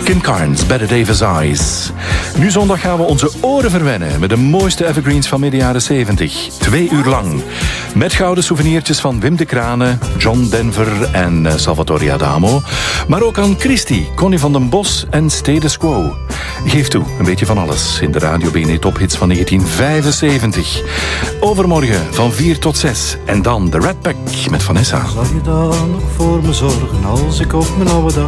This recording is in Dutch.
Kim Carnes, Better Davis Eyes. Nu zondag gaan we onze oren verwennen met de mooiste evergreens van midden jaren 70. 2 uur lang. Met gouden souvenirtjes van Wim de Kranen, John Denver en Salvatore Adamo. Maar ook aan Christie, Connie van den Bos en Status Quo. Geef toe, een beetje van alles in de Radio BNE Tophits van 1975. Overmorgen van 4 tot 6. En dan de Red Pack met Vanessa. Zal je dan nog voor me zorgen als ik op mijn oude dag